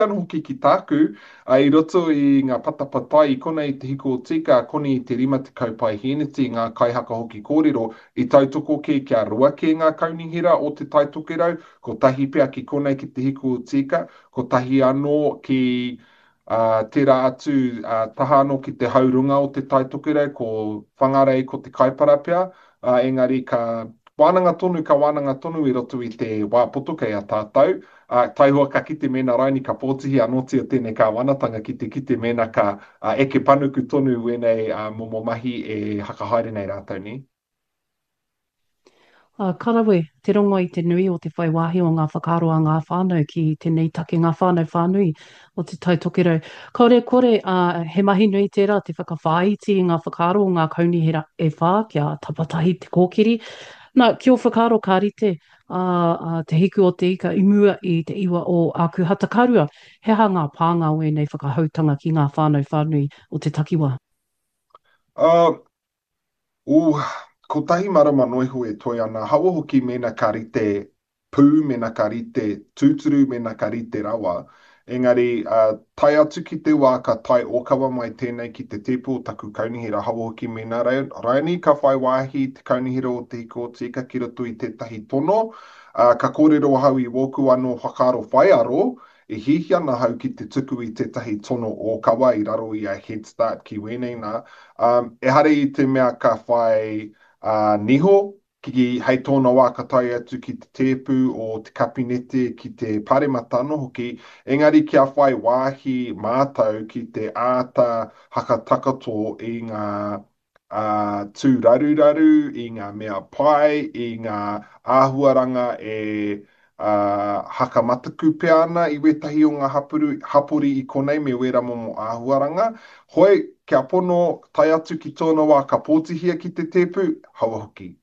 anō hoki ki tāku, i roto i ngā patapatai, i kona i te hiko o tika, koni i te rima te kaupai heneti, ngā kaihaka hoki kōrero, i tautoko ke kia rua ke ngā kaunihira o te taitokerau, ko tahi pea ki kona i ki te hiko o tika, ko tahi anō ki tērā atu taha anō ki te haurunga o te taitokerau, ko whangarei ko te kaipara pea, engari ka wānanga tonu i roto i te wāpoto kei a tātou, taihua ka kite mena raini ka pōtihi anotia tēnei ka wanatanga ki te kite mena ka eke panuku tonu wenei momo mahi e hakahaere nei rātou ni. Karawe, te rongo i te nui o te whai wāhi o ngā whakaaro a ngā whānau ki tēnei take ngā whānau whānui o te taitokerau. Kore, he mahi nui tērā te whakawhāiti i ngā whakaaro o ngā kaunihira e whā kia tapatahi te kōkiri. Nā, kia whakaaro kā rite te hiku o te ika i mua i te iwa o aku hatakarua. He ha ngā pānga o nei whakahautanga ki ngā whānau whānui o te takiwa. Uh, o, ko tahi marama noiho e toi ana, hawa hoki mena ka rite pū, mena ka rite tūturu, mena ka rite rawa. Engari, tai atu ki te wā ka tai okawa mai tēnei ki te tepo o taku kaunihira hawa hoki mena raini ka whai wāhi te kaunihira o te hiko o tika ki roto i tētahi tono. Ka kōrero hau i woku anō whakaaro whaiaro, e hihi ana hau ki te tuku i tētahi tono o kawa i raro i a Head Start ki wenei nā. E hare i te mea ka whai niho, ki hei tōna wā ka tai atu ki te tēpū o te kapinete ki te pārematano hoki, engari kia whai wāhi mātau ki te āta haka takato i ngā tūraruraru, i ngā mea pai, i ngā āhuaranga haka mataku pea ana i wetahi o ngā hapuri i konei me wera momo āhuaranga. Hoi, kia pono tai atu ki tōna wā ka pōtihia ki te tēpū, hawa hoki.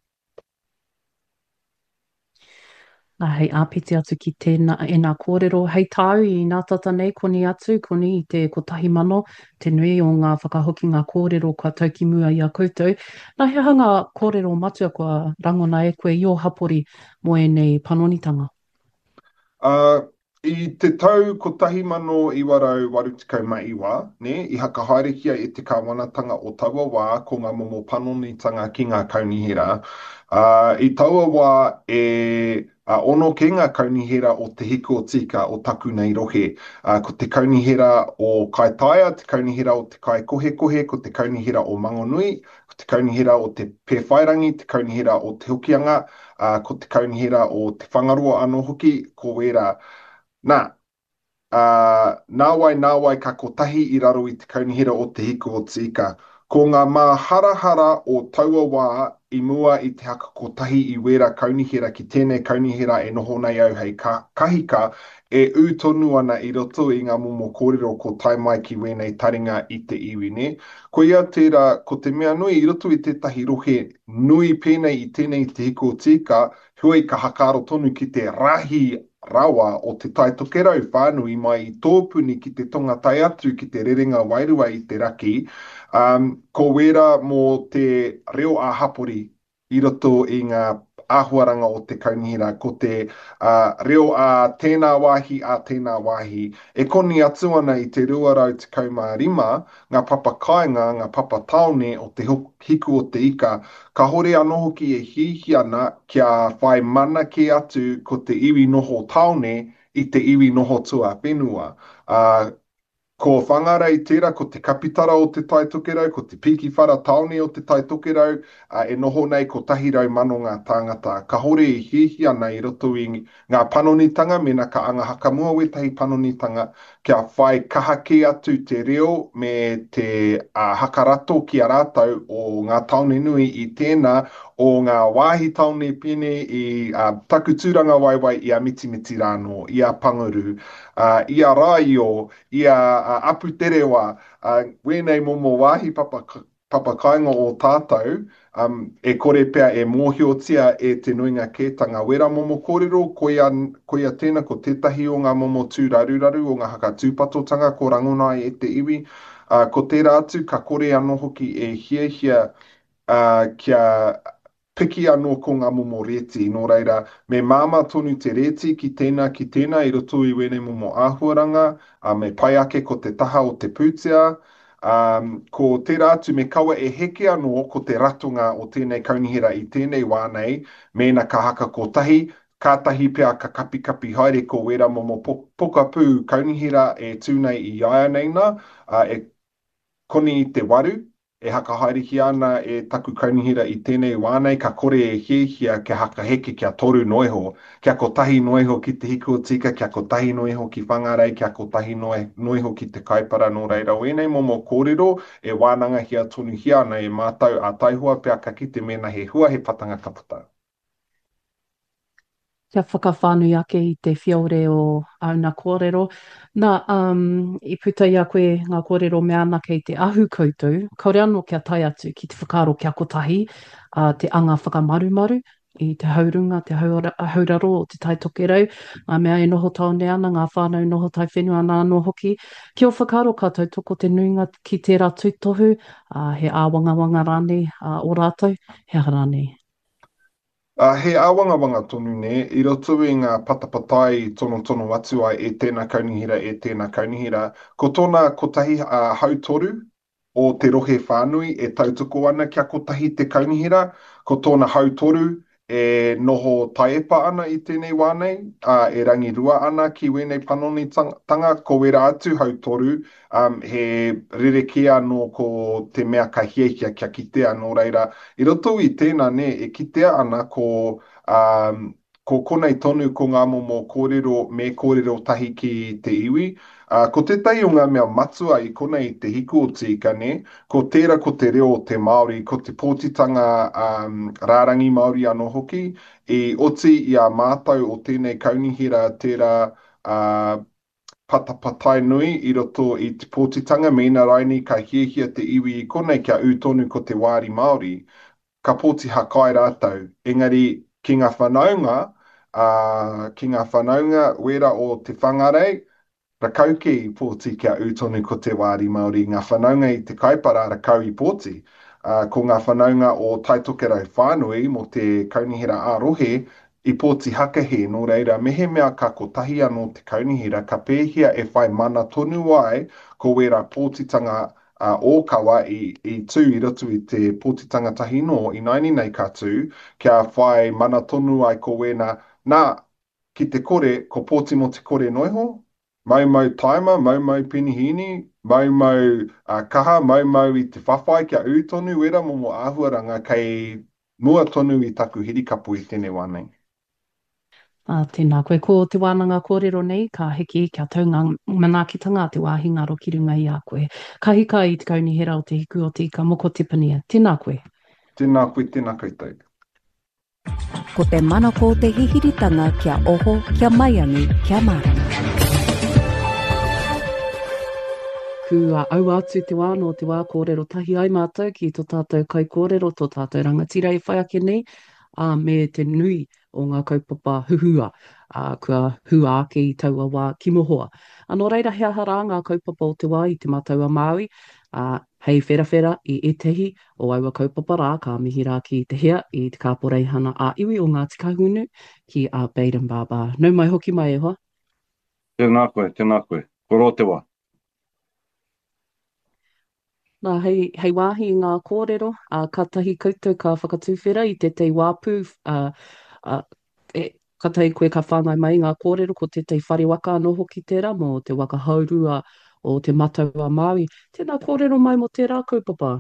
Nā hei āpiti atu ki tēnā e nā kōrero. Hei tāu i ngā tata nei koni atu, koni i te kotahi mano, te nui o ngā whakahoki ngā kōrero kua tau ki mua i a koutou. Nā he hanga kōrero matua kua rangona e koe i o hapori mo e nei panonitanga. Uh, I te tau ko tahi mano i warau waru tikau mai iwa, ne, i haka haerekia e te kāwanatanga o taua wā ko ngā momo panonitanga ki ngā kaunihira. I taua wā ono ke ngā kaunihira o te hiko o tika o taku nei rohe. Ko te kaunihira o Kaitaia, te kaunihira o te kai kohe kohe, ko te kaunihira o Mangonui, ko te kaunihira o te Pewhairangi, te kaunihira o te Hokianga, ko te kaunihira o te Whangaroa anō hoki, ko wera. Nā, nāwai ka kotahi i raro i te kaunihira o te hiko o tika. Ko ngā māharahara o taua wā i mua i te haka kotahi i wera kaunihira ki tēnei kaunihira e noho nei au hei kahika e ūtonu ana i roto i ngā momo kōrero ko tai mai ki wenei taringa i te iwi, ne? Ko ia tērā, ko te mea nui i roto i tētahi rohe nui pēnei i tēnei te hiko o tika, hui ka hakaro tonu ki te rahi rawa o te taitokerau whānui mai i tōpuni ki te tonga tai atu ki te rerenga wairua i te raki, ko wera mō te reo a hapori i roto i ngā āhuaranga o te kaunihira, ko te reo a tēnā wāhi, e koni atu ana i te ruarau te kaumārima, ngā papa kāinga, ngā papa taone o te hiku o te ika, ka hore anō hoki e hihi ana kia whai mana ke atu ko te iwi noho taone i te iwi noho tua whenua. Ko whangarei tērā, ko te kapitara o te taitokerau, ko te piki whara taone o te taitokerau, e noho nei ko tahirau mano ngā tāngata. Ka hore i hihi ana i roto i ngā panonitanga, mena ka anga hakamua wetahi panonitanga, kia whai kaha ki atu te reo me te hakarato ki a rātau o ngā taone nui i tēnā o ngā wāhi taone pene i takutūranga waiwai i a mitimiti rāno, i a Panguru, i a Raio, i a Aputerewa, wenei momo wāhi papa kāinga o tātou, e kore pea e mōhiotia e te nuinga kētanga. Wera momo kōrero, koia tēnā ko tētahi o ngā momo tūraruraru o ngā haka tūpatotanga ko rangunai e te iwi. Ko tērā atu, ka kore anō hoki e hiahia kia piki anō ko ngā momo reti. Nō reira, me māma tonu te reti ki tēnā i roto i wene momo āhuaranga, me pai ake ko te taha o te pūtea, ko tērā atu me kaua e heke anō ko te ratunga o tēnei kaunihira i tēnei wānei, mēna ka haka kotahi, kātahi pia ka kapi kapi haere ko wera momo pokapū kaunihira e tūnei i aia neina, e koni i te waru, e haka haere ana e taku kaunihira i tēnei wānei, ka kore e hiehia kia haka heke kia toru noiho, kia kotahi noiho ki te hiku o tika, kia kotahi noiho ki whangarei, kia kotahi noiho ki te kaipara nō reira. O enei momo kōrero e wānanga hia tonu hia ana e mātau a taihua pia ka kite mena he hua he patanga ka puta. Kia whakawhānui ake i te whiaure o auna kōrero. Nā, i puta i a koe ngā kōrero me ana kei te ahu koutou, kaore anō kia tai atu ki te whakaaro kia kotahi, te anga whakamarumaru, i te haurunga, te hauraro o te tai tokerau, mea e noho taone ana, ngā whānau noho tai whenua ana anō hoki. Kia o whakaaro kātou toko te nuinga ki tērā tuitohu, he āwangawanga rānei o rātou, he rānei. He āwangawanga tonu ne, i roto i ngā patapatai tono atu ai e tēnā kaunihira, ko tōna kotahi hautoru o te rohe whānui e tautoko ana kia kotahi te kaunihira, ko tōna hautoru e noho taepa ana i tēnei wānei, e rangirua ana ki wenei panoni tanga, ko wera atu hautoru, he rerekea no ko te mea ka hiehia kia kitea nō reira. I roto i tēnā ne, e kitea ana ko konei tonu ko ngā momo kōrero me kōrero tahi ki te iwi. Ko te tai o ngā mea matua i konei te hiku o tika ne, ko tērā ko te reo o te Māori, ko te pōtitanga rārangi Māori anō hoki, i oti i a mātau o tēnei kaunihira tērā patapatai nui i roto i te pōtitanga mēna raini ka hiehia te iwi i konei kia ūtonu ko te wāri Māori, ka pōti hakai rātau. Engari, ki ngā whanaunga wera o te whangarei, rakau ki i pōti kia ūtonu ko te wāri Māori, ngā whanaunga i te kaipara rakau i pōti. Ko ngā whanaunga o taitokerau whānui mo te kaunihira ārohe, i pōti hakahe nō reira, mehe mea ka kotahi anō te kaunihira, ka pēhia e whai mana tonu ai, ko wera pōtitanga ōkawa i tū i roto i te pōtitanga tahi no, i naini nei ka tū, kia whai mana tonu ai ko wena, nā, ki te kore, ko pōti mo te kore noiho, mau taima, mau pinihini, mau kaha, mau i te whawhai kia ūtonu, wera momo āhuaranga kei mua tonu i taku hirikapu i tēnei wānei. Tēnā koe, ko te wānanga kōrero nei, ka heki kia taunga manaakitanga te wāhi ngaro ki runga i a koe. Ka hika i te kaunihera o te hiku o tika moko te pania. Tēnā koe. Tēnā koe, tēnā koutou. Ko te mana ko te hihiritanga kia oho, kia maiangi, kia marama. Kua au atu te wā no te wā kōrero tahi ai mātou ki tō tātou kai kōrero, tō tātou rangatira i whai ake nei, me te nui o ngā kaupapa huhua, kua hua ake i taua wā kimohoa. Anō reira hea hara ngā kaupapa o te wā i te mātaua Māui, hei whera i etehi o aua kaupapa rā, ka mihi rā ki te hea i te kāporeihana a iwi o Ngāti Kahungunu ki a Baden Baba. Nau mai hoki mai e hoa. Tēnā koe, koro te wā. Nā, hei wāhi i ngā kōrero, ka tahi koutou ka whakatūwhera i te wāpū, ka tahi koe ka whāngai mai ngā kōrero ko te whare waka anō hoki tērā mō te waka haurua o te mātaua Māui. Tēnā kōrero mai mo tērā kaupapa?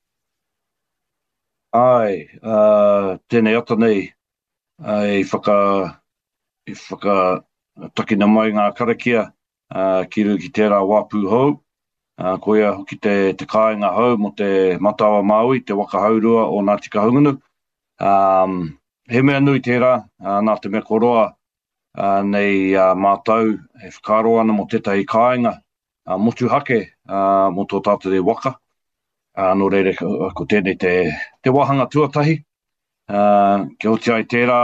Ai, tēnei ata nei, i whaka takina mai ngā karakia, ki ru ki tērā wāpū hou. Ko ia hoki te kāinga hau mo te Mātawa Māui, te waka haurua o Ngāti Kahungunu. He mea nui tērā, nā te mea koroa nei mātau e whakaro ana mo tētahi kāinga, motu hake mo tō tātou waka. Nō reire, ko tēnei te wahanga tuatahi. Kia hoti ai tērā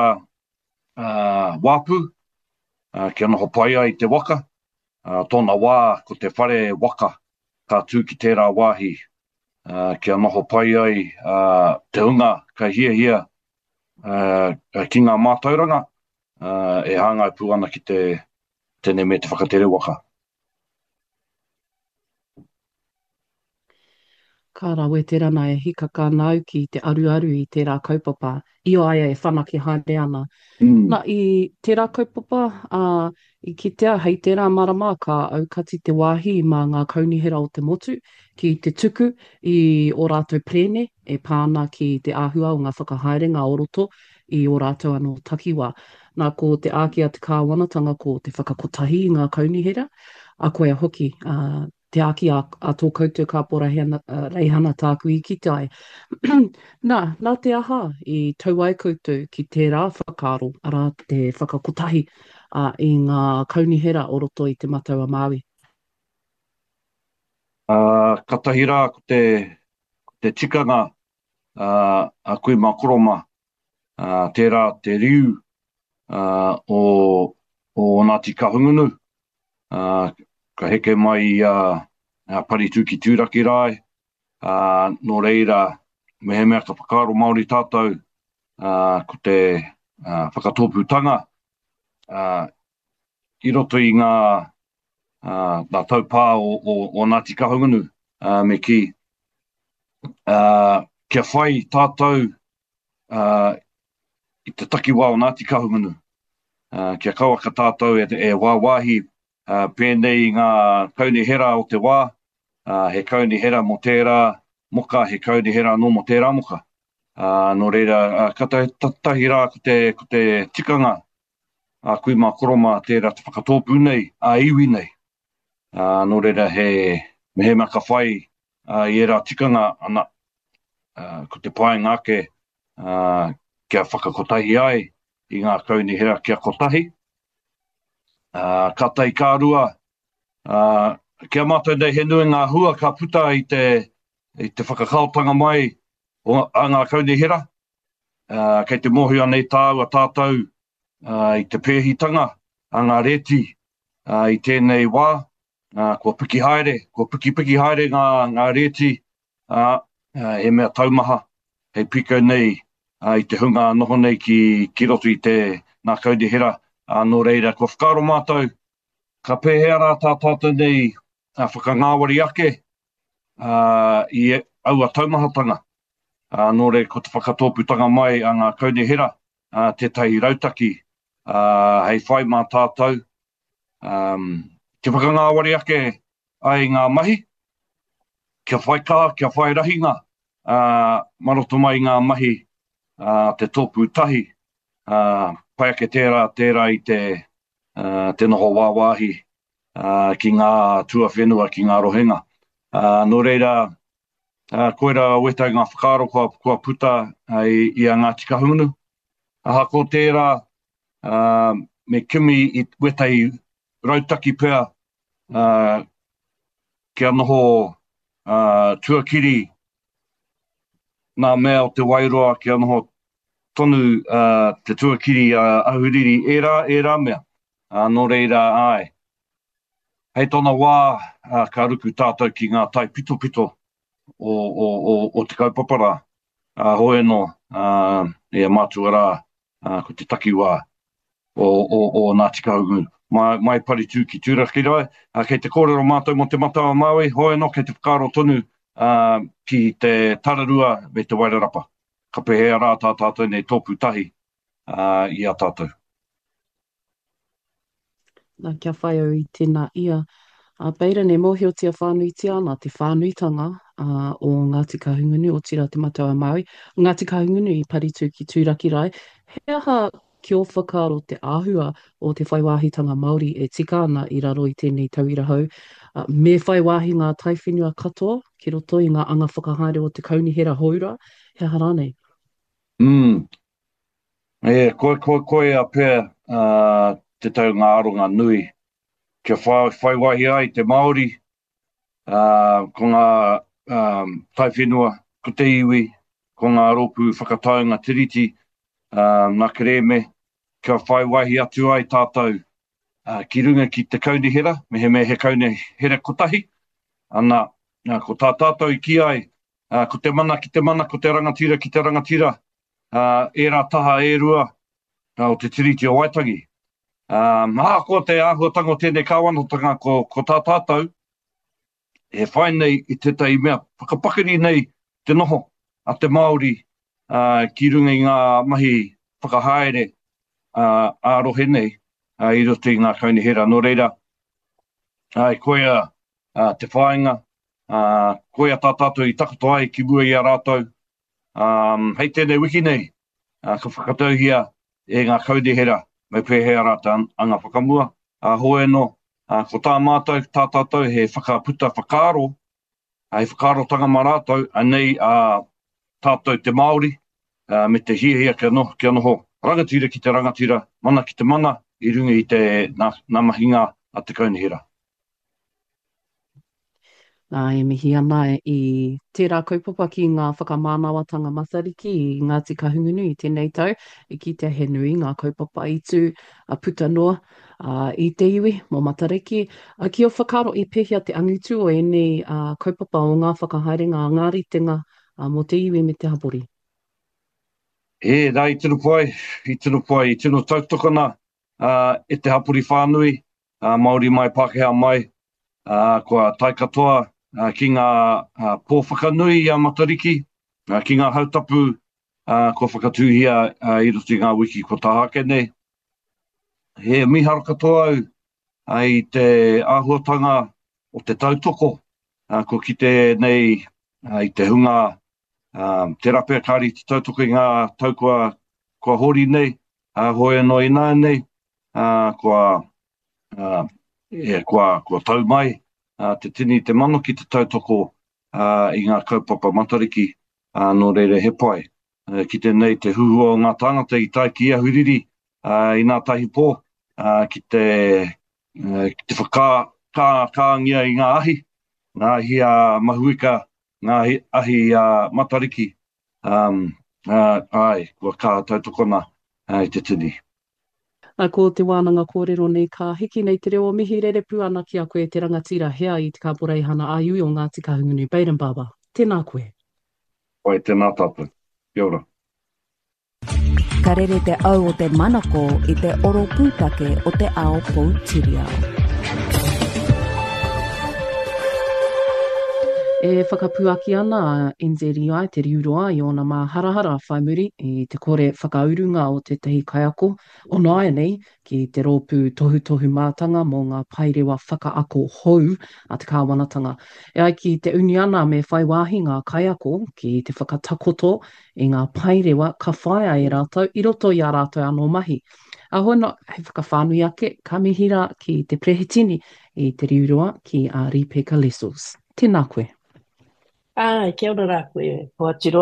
wāpū, kia noho pai ai te waka. Tōna wā, ko te whare waka, ka tū ki tērā wāhi, kia noho pai ai te unga, ka hia ki ngā mātauranga, e hāngai pū ana ki tēnei me te whakatere waka. Ka rawe te rana e hikaka nau ki te aru i tērā kaupapa. Io aia e whanaki haere ana. Mm. Nā, i tērā kaupapa, i kitea hei tērā marama ka aukati te wāhi mā ngā kaunihera o te motu, ki te tuku i ō rātou prene, e pāna ki te āhua o ngā whakahaere, ngā oroto, i ō rātou anō takiwā. Nā, ko te ākia te kāwanatanga ko te whakakotahi i ngā kaunihera, a koe a hoki, te aki a tō koutou ka pora reihana tāku i ki tai. Nā te aha i tau ai koutou ki tērā whakaro, ara te whakakotahi i ngā kaunihera o roto i te matau a Māui. Ka tahi rā ko te tikanga a koe mā koroma, tērā te riu o Ngāti Kahungunu, ka heke mai i Paritū ki Tūraki Rai, nō reira me he mea ka whakaaro Māori tātou ko te whakatōpūtanga i roto i ngā taupā o Ngāti Kahungunu me ki kia whai tātou i te takiwā o Ngāti Kahungunu. Kia kaua ka tātou e wāwahi pēnei ngā kaunihera o te wā, he kaunihera mo tērā moka, he kaunihera no mo tērā moka. Nō reira, ka tahi rā ko te tikanga a koe mā koroma tērā te whakatōpū nei, a iwi nei. Nō reira, me he mea ka whai i era tikanga ana, ko te pae ngāke kia whakakotahi ai i ngā kaunihera kia kotahi. Ka tai kārua, kia mātou nei he nui ngā hua ka puta i te whakakaotanga mai a ngā kaunihera. Kei te mohi anei tāua tātou i te pēhitanga, a ngā reti i tēnei wā, kua piki haere, kua piki haere ngā reti, e mea taumaha, hei piko nei i te hunga noho nei ki roto i ngā kaunihera, nō reira, kua whakaaro mātou, ka pēhea rā tātou nei whakangāwari ake i aua taumahatanga. Nō reira, ko te whakatōputanga mai a ngā kaunihera, tētahi rautaki, hei whai mā tātou, te whakangāwari ake ai ngā mahi, kia whai kā, kia whai rahinga, maroto mai ngā mahi, te tōpū tahi, pai ake tērā i te noho wāwahi ki ngā tua whenua, ki ngā rohenga. Nō reira, koera wetai ngā whakaaro kua puta i a Ngāti Kahungunu. Aha ko tērā, me kimi i wetai rautaki pēr, kia noho tuakiri nā mea o te wairoa, kia noho tonu te tuakiri ahuriri e rā mea. Nō reira ai. Hei tōna wā ka ruku tātou ki ngā tai pito o te kaupapara. Hoi no, e mātua rā ko te takiwā o Ngāti Kahungunu. Mai Paritū ki Tūraki Rai, kei te kōrero mātou mo te matawa Māui, hoi no, kei te whakaaro tonu ki te tararua me te Wairarapa. Ka pehea rā tātou nei tōpū tahi i a tātou. Nā kia whai au i tēnā ia. Beira ne mōhiotia whānuitia ana te whānuitanga o Ngāti Kahungunu o tira te matawa Māui. Ngāti Kahungunu i Paritū ki Tūraki Rai. He aha ki o whakaaro te āhua o te whaiwāhitanga Māori e tika ana i raro i tēnei tauira hau. Me whaiwāhi ngā taiwhenua katoa ki roto i ngā anga whakahaere o te kaunihera haura. He aha rānei. Koe a pēr te tau ngā aronga nui. Kia whaiwahi ai te Māori, ko ngā taiwhenua, ko te iwi, ko ngā rōpū whakataunga tiriti, nā kereme, kia whaiwahi atu ai tātou ki runga ki te kaunihera, me he kaunihera kotahi, ana ko tā tātou i ki ai, ko te mana ki te mana, ko te rangatira ki te rangatira, e rā taha e rua o te tiriti o Waitangi. Ko te āhuatanga o tēnei kāwanatanga ko tā tātou, e whai nei i tētai mea whakapakiri nei te noho a te Māori ki runga i ngā mahi whakahaere ārohe nei i roto i ngā kaunihera. Nō reira, koea te whāinga, koea tā tātou i takoto ai ki mua i a rātou. Hei tēnei wiki nei, ka whakatauhia e ngā kaunihera mai pēhea rātou anga whakamua. Hoe no, ko tā mātou, tā tātou he whakaputa whakaaro, he whakaarotanga mā rātou, anei tātou te Māori, me te hiahia kia noho rangatira ki te rangatira, mana ki te mana, i runga i te nā mahinga a te kaunihera. Nā e mihi ana i tērā kaupapa ki ngā whakamānawatanga matariki i Ngāti Kahungunu i tēnei tau, i ki te he nui ngā kaupapa i tū a puta noa i te iwi mō matariki. Ki o whakaro i pehia te angitu o enei kaupapa o ngā whakahaerenga ngā ritenga mō te iwi me te hapori. Rā i tino pai, i tino tautokana e te hapori whānui, Māori mai, Pākehā mai, kua tai katoa ki ngā pōwhakanui a matariki, ki ngā hautapu, kua whakatuhia i roto i ngā wiki ko tāhake nei. He miharo katoa au i te āhuatanga o te tautoko, ko ki te nei i te hunga, te rapea kāri te tautoko i ngā taukua kua hori nei, hoi no i nā nei, kua tau mai, te tini te mano ki te tautoko i ngā kaupapa matariki, nō reire he pai. Ki te nei te huhua o ngā tangata i tai ki ahuriri i ngā tahi pō, ki te whakāngia i ngā ahi mahuika, ngā ahi matariki, kua kā tautokona i te tini. Ko te wānanga kōrero nei ka hiki nei te reo mihi rerepu ana ki a koe te rangatira hea i te kāporeihana āiui o Ngāti Kahungunu. Baden Baba, tēnā koe. Oi, tēnā tātou. Kia ora. Ka rere te au o te manako i te oro pūtake o te ao Pouchiriao. E whakapuaki ana NZRI te riuroa i ona mā harahara whai muri i te kore whakaurunga o te tehi kaiako. Ono ai nei ki te rōpū tohu mātanga mō ngā pairewa whakaako hou a te kāwanatanga. E ai ki te uni ana me whai wāhi ngā kaiako ki te whakatakoto i ngā pairewa ka whaia e rātou i roto i a rātou anō mahi. A hono hei whakawhānui ake ka mihira ki te prehitini i te riuroa ki a Ripeka Lessels. Tēnā koe. Kia ora rā koe, Hoatiroa.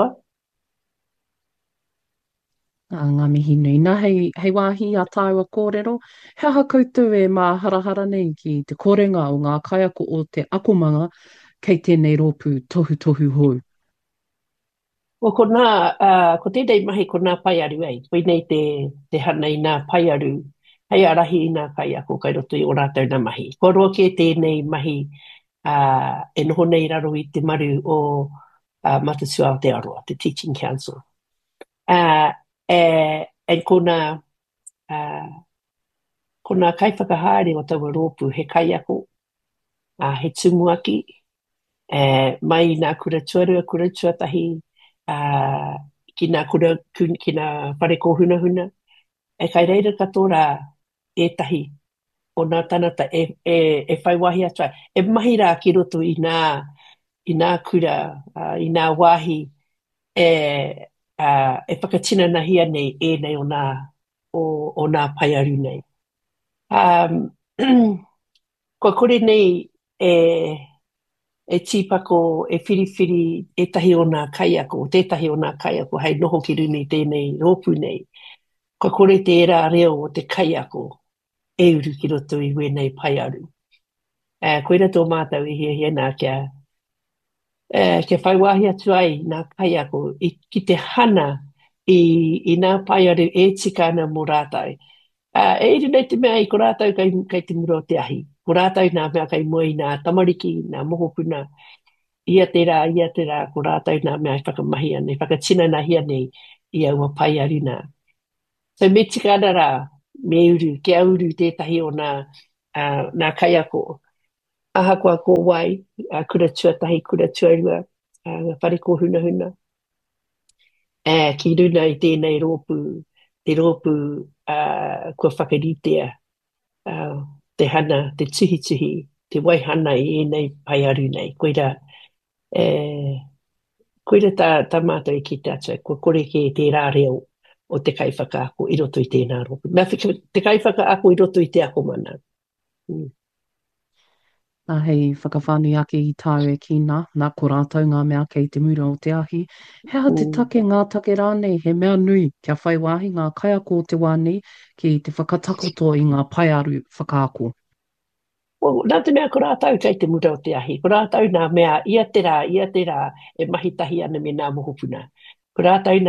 Ngā mihi nui. Nā hei wāhi a tāua kōrero, he aha koutou e mā harahara nei ki te korenga o ngā kaiako o te akomanga kei tēnei rōpū tohu hou. Ko tēnei mahi ko nā paiaru ei, koe nei te hana i nā paiaru, hei arahi i nā kaiako kai roto i o rātou nā mahi. Ko roa ke tēnei mahi e noho nei raro i te maru o Matatua Aotearoa, te Teaching Council. Kona kai whakahaere o taua rōpū he kaiako, he tumuaki, mai nā kura tuatahi, ki nā whare ko huna. E kai reira katoa e tahi o nā tanata e whai wahi atua. E mahi rā ki roto i nā kura, i nā wahi e whakatina nahia nei e nei o nā paiaru nei. Ko kore nei e tīpako, e whiriwhiri e tahi o nā kaiako, tētahi o nā kaiako, hei noho ki runi tēnei rōpū nei. Ko kore te era reo o te kaiako, e uru ki roto i wēnei paiaru. Koera tō mātau i hia nā kia whai wahi atu ai nā kaiako ki te hana i nā paiaru e tika ana mō rātou. E iri nei te mea i ko rātou kai te muro te ahi. Ko rātou nā mea kai moe i nā tamariki, nā mohopuna, ia te rā, ko rātou nā mea i whakamahi ane, whakatina nā hia nei ia ua pai arina. So me tikana rā, me uru, ke uru tētahi o nā kaiako. Aha kua ko wai, kura tuatahi, kura tuarua, whare ko huna huna. Ki runa i tēnei rōpū, te rōpū kua whakaritea, te hana, te tuhi tuhi, te waihana i enei pai aru nei. Koira tā mātou i ki te atua, kua kore ke te rā reo o te kai whakaako i roto i tēnā rōpū. Nā te kai whakaako i roto i te ako mana. Nā hei whakawhānui ake i tāu e kina, nā ko rātou ngā mea kei te mura o te ahi. Hea te take ngā take rānei, he mea nui kia whai wāhi ngā kaiako o te wānei ki te whakatakoto i ngā pai aru whakaako. Nā te mea ko rātou kei te mura o te ahi. Ko rātou nā mea ia te rā, e mahitahi ana me nā mohopuna. Ko rātou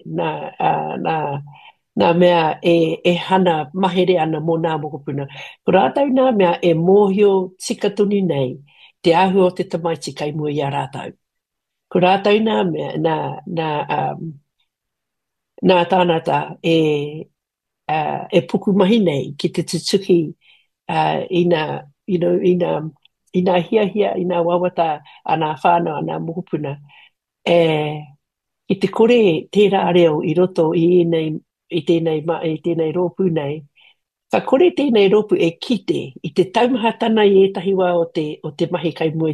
nā mea e hana mahere ana mō nā mohopuna. Ko rātou nā mea e mōhio tikatuni nei te ahu o te tamaiti kai mua i a rātou. Ko rātou nā mea, nā tānata e puku mahi nei ki te tutuki i nā hia, i nā wawata, a nā whānau, a nā mohopuna. I te kore tērā reo i roto i tēnei rōpū nei, ka kore tēnei rōpū e kite i te taumahatana i etahi wā o te mahi kai mua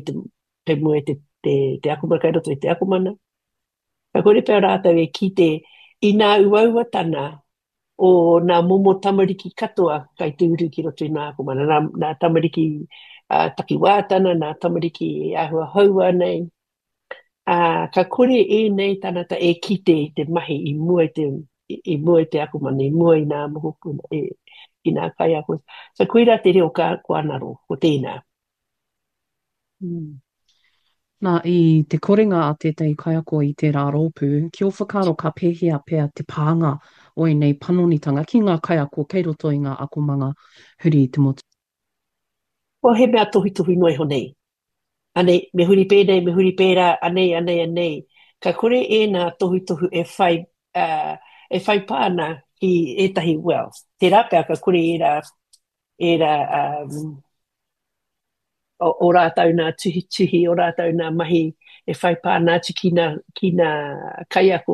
te akumana, kai roto i te akumana. Ka kore pēr rātou e kite i nā uauatana o nā momo tamariki katoa kai tūru ki roto i nā akumana, nā tamariki takiwātana, nā tamariki ahua haua nei. Ka kore nei tānata e kite i te mahi i mua i te akumana, i mua i nā mohopuna, i nā kai ako. So koira te reo ka kuanaro, ko tēnā. Nā i te korenga a tētai kaiako i tērā rōpū, ki o whakaro ka pēhea pēa te pānga o i nei panonitanga ki ngā kaiako kei roto i ngā akumanga huri i te motu. He mea tohi noi honei. Anei, me huri pērā, anei. Ka kore nā tohu e whai pāna ki etahi, te rāpea ka kore o rātau nā tuhi, o rātau nā mahi e whai pāna atu ki nā kaiako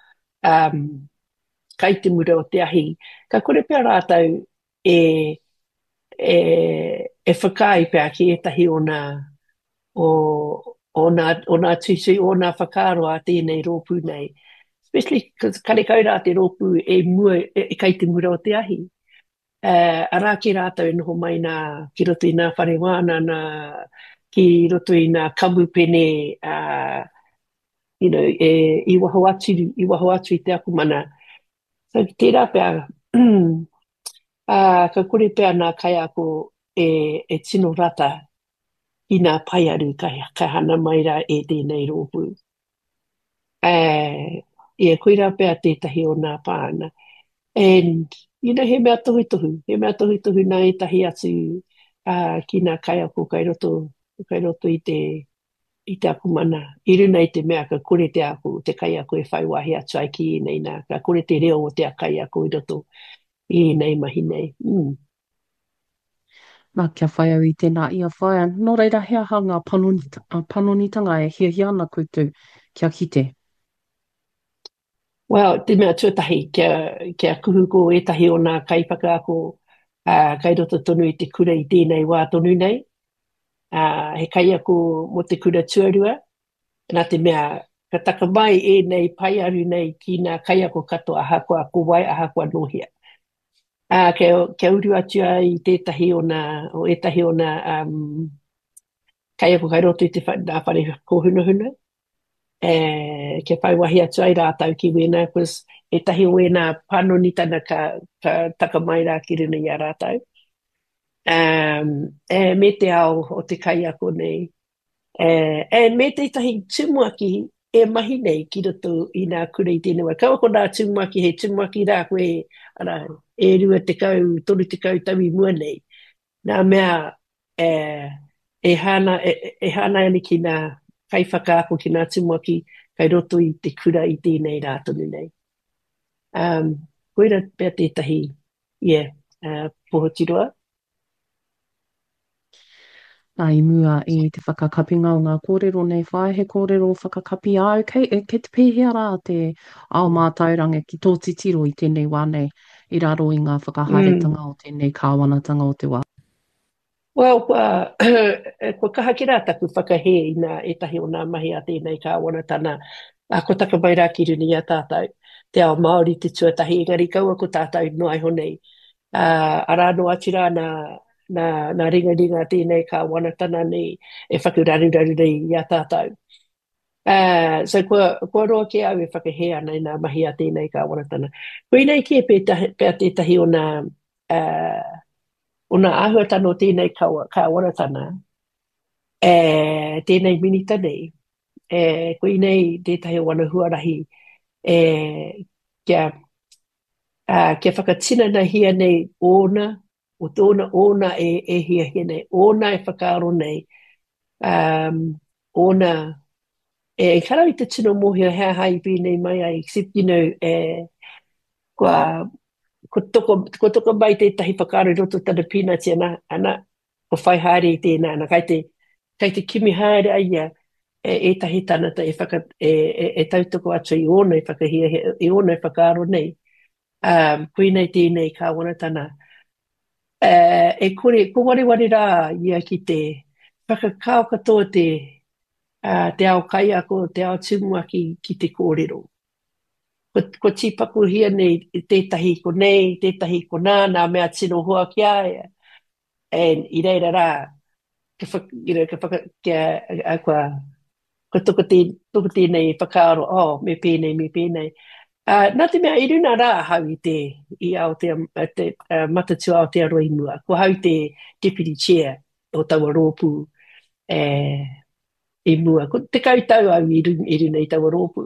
kai te mura o te ahi. Ka kore pēr rātau e whakai pēr ki etahi o nā tuhi, o nā whakaro a tēnei rōpū nei. Especially, kare kaurā te rōpū e kai te mura o te ahi. Arā ki rātou e noho mai ki roto i nā wharewana, ki roto i nā kamupene, i waho atu i te akumana. So, tērā pēr, ka kore pēr nā kaiako e tino rata i nā pai aru kai hana mai rā e tēnei rōpū. Koira pēr tētahi o nā pāna. And, he mea tohu nā e tahi atu ki nā kaiako kai roto i te akumana. I runa i te mea ka kore te kaiako e whai wahi atu ai ki nei nā, ka kore te reo o te kaiako i roto i nei mahi nei. Nā kia whai au i tēnā ia whai. Nō reira hea ha ngā panonitanga e hia ana koutou kia kite. Te mea tuatahi, kia kuhu ko etahi o nā kai whakaako kai roto tonu i te kura i tēnei wā tonu nei. He kai ako mo te kura tuarua. Nā te mea, ka taka mai nei pai aru nei ki nā kai ako kato ahakoa kowai ahakoa nohia. Kia uru atua i tētahi o etahi o nā kai ako kai roto i te whare kohunahuna. Kia whai wahi atu ai rātau ki wena, e tahi o wena panonitana ka taka mai rā ki rina i a rātau. Me te ao o te kai ako nei. Me te tahi tumuaki e mahi nei ki roto i nā kura i tēnei wā. Kaua ko nā tumuaki, he tumuaki rā koe e rua te kau, toru te kau tau i mua nei. Nā mea e hana ani ki nā kai whakaako ki nā tumuaki kai roto i te kura i tēnei rātonu nei. Koira pia tētahi, pohotiroa. Nā i mua i te whakakapinga o ngā kōrero nei whae, he kōrero whakakapi au. Kei te pēhea rā te ao mātaurange ki tō titiro i tēnei wā nei, i raro i ngā whakaharetanga o tēnei kāwanatanga o te wā. Well, ko kaha ki rā taku whakahe i nā etahi o nā mahi a tēnei kāwanatana. Ko taka mai rā ki runi a tātou, te ao Māori te tuatahi, engari kaua ko tātou noai honei. Arā no atira nā ringa tēnei kāwanatana nei e whakuraru nei i a tātou. So kua roa ki au e whakahe ana i nā mahi a tēnei kāwanatana. Koe nei ki e pēr tētahi o nā ahuatano tēnei kāwanatana, tēnei minita nei, koe nei tētahi o wana huarahi, kia whakatina na hia nei ona, o tōna ona e hia nei, ona e whakaaro nei, ona, karau i te tino mohia hea hai pēnei mai ai, except, ko toko mai tētahi whakaaro i roto tana peanuts ana, ko whai haere i tēnā, ana kai te kimi haere aia, e tahi tanata e tautoko atu i ona e whakahia, i ona e whakaaro nei, koe nei tēnei kāwanatana. Ko wari rā ia ki te whakakao katoa te ao kaia ko te ao tūmua ki te kōrero. Ko tipaku hia nei tētahi ko nei, tētahi ko nā mea tino hoa ki aia. I reira rā, ko toko tēnei whakaaro, me pēnei. Nā te mea, i runa rā hau i Matatu Aotearoa i mua. Ko hau te deputy chair o taua rōpū i mua. Ko te kautau au i runa i taua rōpū.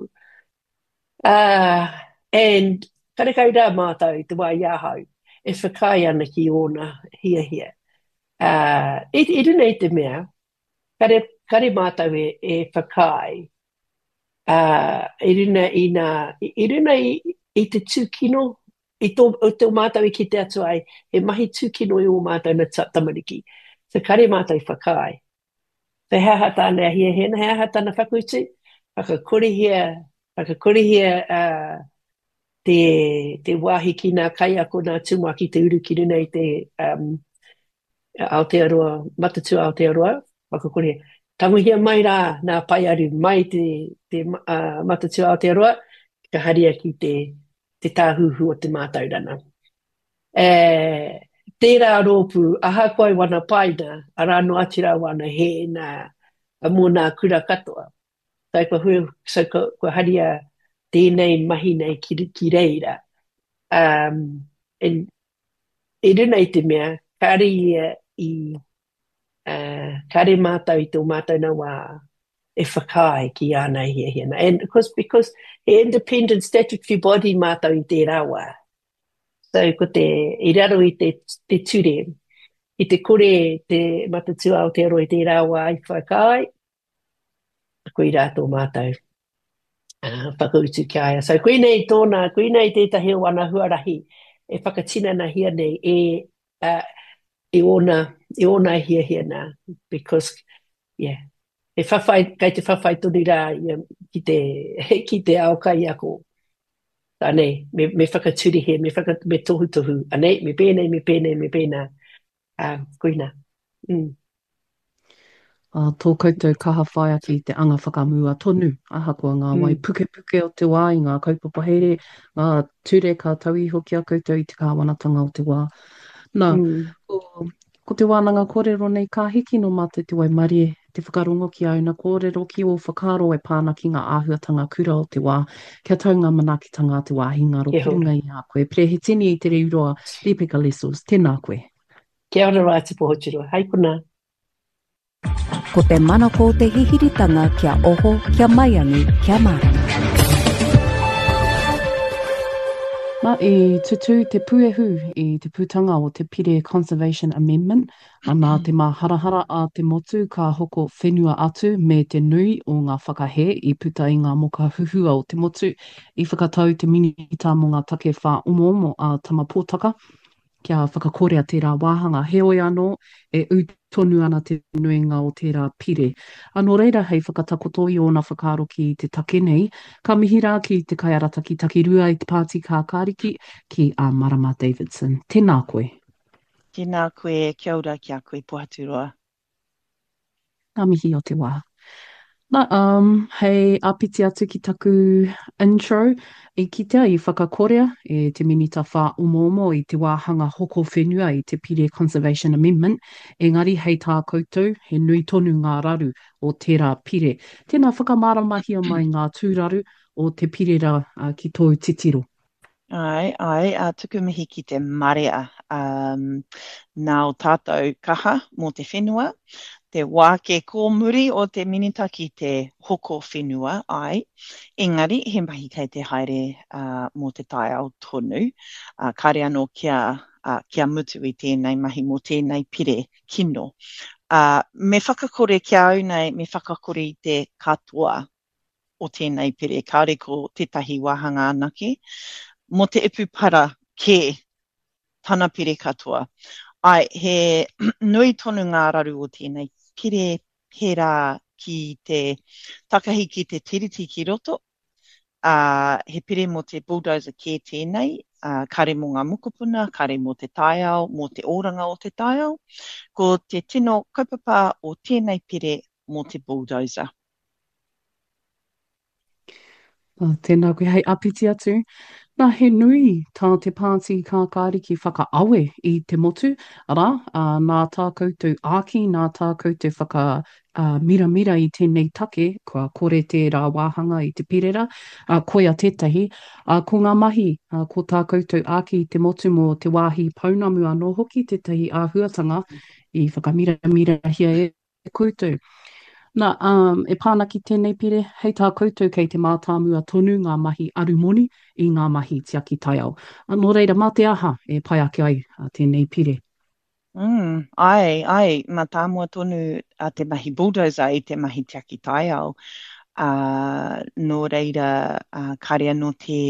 And karekau rā mātou te wā ia hau. E whakai ana ki ona hia. I runa i te mea, kare mātou e whakai. I runa i te tūkino, i tō mātou i ki te atu ai, he mahi tūkino i o mātou na tamariki. So kare mātou i whakai. Te hea tāna hia hena, hea tāna whakutu, whakakorihia te wāhi ki nā kai ako nā tumua ki te uru ki runa i te Aotearoa, Matatu Aotearoa, whakakorihia. Tanguhia mai rā nā pai aru mai te Matatu Aotearoa, ka haria ki te tāhuhu o te mātaurana. Tērā rōpū, aha koe wana paina, arā no atira wana he mō nā kura katoa. So ko haria tēnei mahi nei ki reira. E runa i te mea, kare kare mātou i tō mātou na wā e whakai ki ānei hia. And because he independent statutory body mātou i tērā wā. So ko i raro i te ture, i te kore te Matatu Aotearoa i tērā wā i whakai, ko i rātō mātou whakautu ki aia. So koe nei tētahi o wana huarahi e whakatina na hia nei e ona hia nā, because, kei te whawhai toni rā ki te ao kai ako. Tā nei, me whakaturi he, me tohu, anei, me pēnei, koina. Tō koutou kaha whai aki te anga whakamua tonu, aha kua ngā wai puke o te wā, i ngā kaupapa here, ngā ture ka tauhi hoki a koutou i te kāwanatanga o te wā. Nā, ko te wānanga kōrero nei ka hiki no mate te wai marie, te whakarongo ki au na kōrero ki o whakaro e pāna ki ngā āhuatanga kura o te wā, kia tau ngā manakitanga te wā hinga ro pirunga i a koe. Pre he tini i te reuroa, Lepeka Lessels, tēnā koe. Kia ora rā te pohotiroa, hai kuna. Ko te mana ko te hihiritanga kia oho, kia mai anu, kia marama. Nā, i tutu te puehu i te putanga o te Pire Conservation Amendment, a nā te maharahara a te motu ka hoko whenua atu me te nui o ngā whakahe i puta i ngā moka huhua o te motu i whakatau te minita mo ngā take whā umo a tama pōtaka. Kia whakakorea tērā wāhanga. Heoi anō, e tonu ana te nuinga o tērā pire. Anō reira, hei whakatakoto i ōna whakaaro ki te take nei, ka mihi rā ki te kaiarata ki takirua i te pāti kā kāriki ki a Marama Davidson. Tēnā koe. Tēnā koe, kia ora ki a koe Puhaturoa. Ngā mihi o te wā. Nā, hei apiti atu ki taku intro, i kitea i whakakorea e te minita whā umo i te wāhanga hoko whenua i te Pire Conservation Amendment, engari hei tā koutou, he nui tonu ngā raru o tērā pire. Tēnā whakamaramahia mai ngā tūraru o te pirera ki tōu titiro. Ai, tuku mihi ki te marea. Nā o tātou kaha mō te whenua, te wāke kōmuri o te minita ki te hoko whenua, ai. Engari, he mahi kei te haere mō te tai au tonu. Kare anō kia mutu i tēnei mahi mō tēnei pire kino. Me whakakore kia au nei, me whakakore i te katoa o tēnei pire, kāre ko tētahi wāhanga anake. Mo te ipu para ke tana pire katoa. Ai, he nui tonu ngā raru o tēnei pire pera ki te takahi ki te tiriti ki roto. He pire mo te bulldozer ke tēnei, kare mo ngā mukupuna, kare mo te taiao, mo te oranga o te taiao, ko te tino kaupapa o tēnei pire mo te bulldozer. Tēnā koe hei apiti atu. Nā he nui tā te pāti kā kāriki whakaawe i te motu, ara, nā tā koutou āki, nā tā koutou mira i tēnei take, kua kore tērā wāhanga i te pirera, koia tētahi, ko ngā mahi, ko tā koutou āki i te motu mo te wāhi paunamu anō hoki, tētahi āhuatanga i whakamira hia e koutou. Nā, e pāna ki tēnei pire, hei tā koutou kei te mātāmua tonu ngā mahi arumoni i ngā mahi tiaki taiao. Nō reira, mā te aha e pai ake ai tēnei pire. Ai, mātāmua tonu te mahi bulldozer i te mahi tiaki taiao. Nō reira, kare anō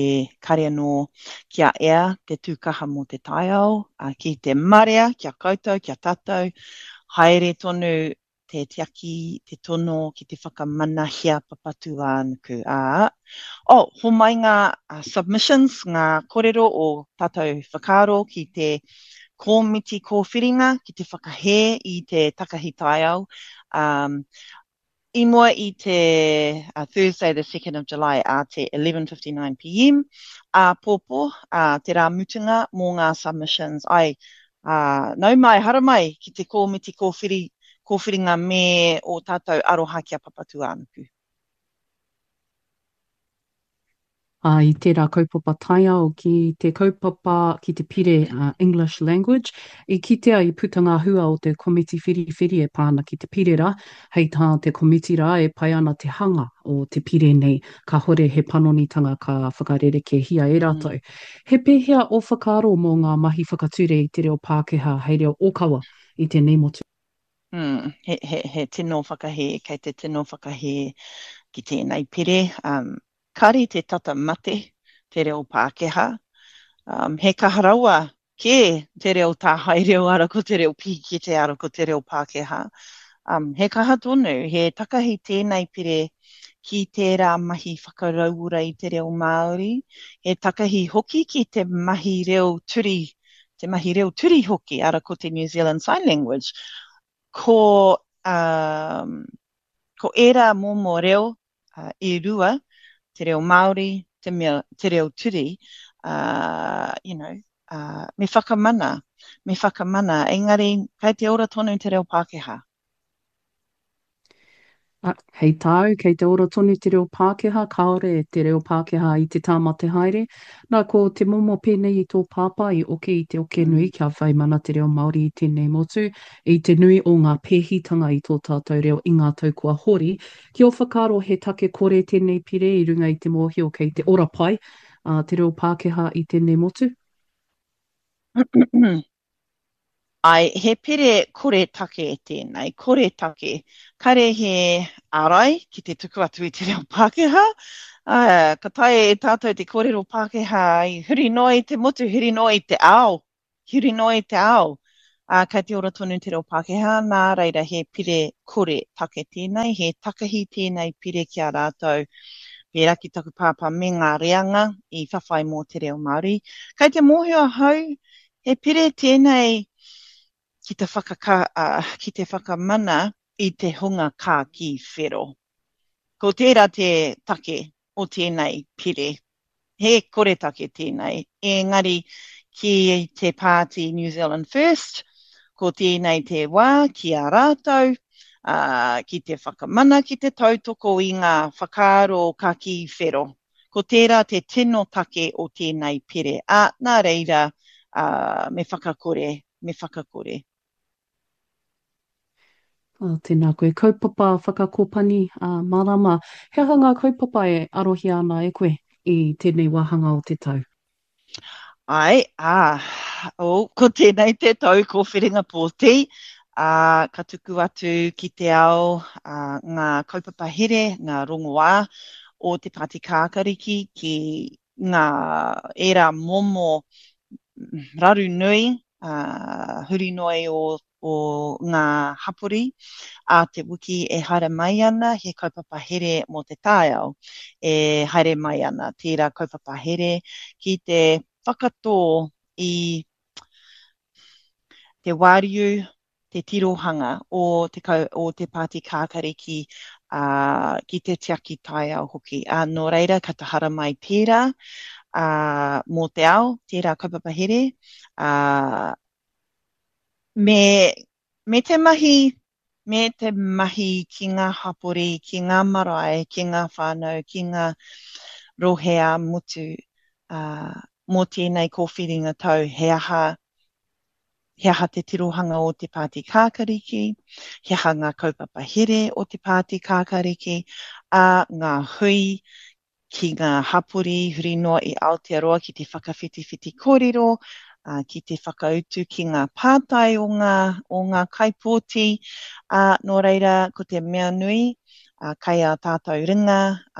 kia ea te tūkaha mo te taiao, ki te marea, kia koutou, kia tātou, haere tonu te tiaki, te tono, ki te whakamanahia papatu ānuku. Ho mai ngā submissions, ngā kōrero o tātou whakaaro ki te kōmiti kōwhiringa, ki te whakahe i te takahi taiao. I mua i te Thursday the 2nd of July te 11:59 p.m. Pōpō, te rā mutunga mō ngā submissions. Nau mai, hara mai ki te kōmiti kōwhiringa me o tātou aroha kia papatu ānuku. I tērā kaupapa taiao ki te kaupapa ki te pire English language, i kitea i putanga hua o te komiti whiri e pāna ki te pirera, hei tā te komiti rā e pai ana te hanga o te pire nei, ka hore he panonitanga ka whakarereke hia e rātou. He pēhea o whakaaro mō ngā mahi whakature i te reo Pākehā, hei reo Okawa i te nei motu. He tino whakahe, kei te tino whakahe ki tēnei pire. Kari te tata mate, te reo Pākehā. He kaharaua ke te reo tāhai reo ara ko te reo piki te ara ko te reo Pākehā. He kaha tonu, he takahi tēnei pire ki tērā mahi whakaraura i te reo Māori. He takahi hoki ki te mahi reo turi hoki ara ko te New Zealand Sign Language. Ko era momo reo I rua, te reo Māori, te reo turi, me whakamana. Engari, kei te ora tonu te reo Pākehā. Hei tāu, kei te ora tonu te reo Pākehā, kaore te reo Pākehā i te tāmate haere. Nā ko te momo pēnei I tō pāpā I te oke nui kia whai mana te reo Māori I tēnei motu, I te nui o ngā pēhitanga I tō tātou reo I ngā tau kua hori. Ki o whakaro he take kore tēnei pire I runga I te mōhio kei te ora pai, te reo Pākehā i tēnei motu? Ai, he pere kore take e tēnei, kore take. Kare he arai ki te tuku atu i te reo Pākehā. Ka tae e tātou te kōrero Pākehā i huri noi te motu, huri noi te ao. Huri noi te ao. Kai te ora tonu te reo Pākehā, nā reira he pire kore take tēnei, he takahi tēnei pire ki a rātou. Pērā ki taku pāpā me ngā reanga i whawhai mō te reo Māori. Kai te mōhio hau, he pire tēnei ki te whakamana i te hunga kā ki whero. Ko tērā te take o tēnei pire. He kore take tēnei. Engari ki te pāti New Zealand First, ko tēnei te wā ki a rātou, ki te whakamana ki te tautoko i ngā whakaaro kā ki whero. Ko tērā te tino take o tēnei pire. Nā reira me whakakore. Tēnā koe. Kaupapa whakakōpani marama. He ngā kaupapa e arohi ana e koe i tēnei wāhanga o te tau? Ai, ko tēnei te tau ko Whiringa Pōti. Ka tuku atu ki te ao ngā kaupapa here, ngā rongoā o te Pāti Kākariki ki ngā era momo raru nui, huri noi o ngā hapori, te wiki e haere mai ana, he kaupapa here mō te tāiao, e haere mai ana, tērā kaupapa here ki te whakatō i te wāriu, te tirohanga o te Pāti Kākariki ki te tiaki tāiao hoki. Nō reira, ka tahara mai tērā mō te ao, tērā kaupapa here, me te mahi ki ngā hapori, ki ngā marae, ki ngā whānau, ki ngā rohea mutu, mō tēnei kōwhiringa tau, he aha te tirohanga o te Pāti Kākariki, he aha ngā kaupapa here o te Pāti Kākariki, ngā hui ki ngā hapori, huri noa i Aotearoa ki te whakawhitiwhiti kōrero, ki te whakautu ki ngā pātai o ngā kaipōti, nō reira ko te mea nui, kai a tātou ringa,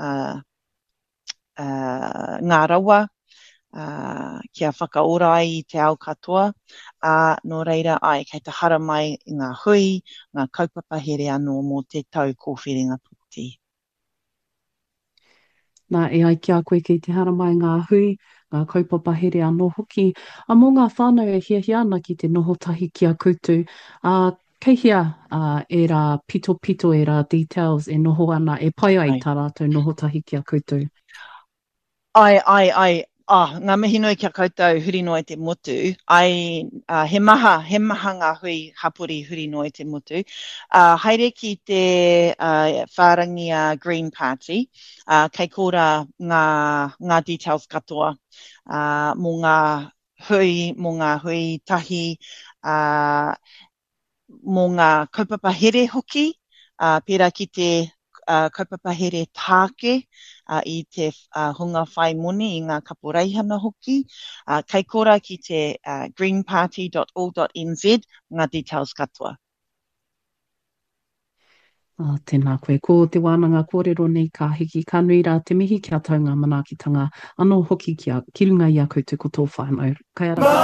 ngā rawa, kia whakaora i te ao katoa, nō reira kai te hara mai i ngā hui, ngā kaupapa here anō mō te tau kōwhiringa Pōti. Nā e ai ki a koe ki te hara mai ngā hui, ngā kaupapa here anō hoki. Mō ngā whānau e hia ana ki te noho tahi ki a koutou. Kei hia e rā pito e rā details e noho ana, e pai ai tā rātou noho tahi ki a koutou. Ai. Ngā mihi nui kia koutou huri noi te motu. He maha ngā hui hapori huri noi te motu. Haere ki te whārangi a Green Party, kei kōra ngā details katoa. Mō ngā hui tahi, mō ngā kaupapa here hoki, pērā ki te kaupapa here tāke, i te hunga whai moni i ngā kapo reihana hoki. Kei kora ki te greenparty.org.nz, ngā details katoa. Tēnā koe. Ko te wānanga kōrero nei ka hiki ka nui rā te mihi kia taunga manaakitanga anō hoki ki runga i a koutou ko tō whānau. Kai ara.